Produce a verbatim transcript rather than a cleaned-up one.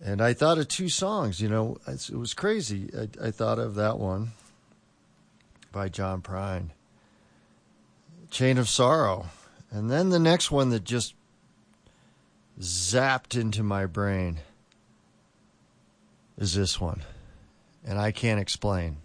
And I thought of two songs, you know, it was crazy. I, I thought of that one by John Prine, Chain of Sorrow. And then the next one that just zapped into my brain is this one. And I can't explain.